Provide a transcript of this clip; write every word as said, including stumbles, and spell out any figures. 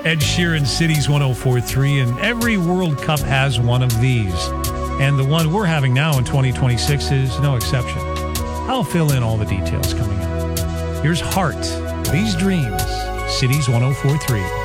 Ed Sheeran, Cities one oh four point three, and every World Cup has one of these. And the one we're having now in twenty twenty-six is no exception. I'll fill in all the details coming up. Here's Heart, These Dreams, Cities one oh four point three.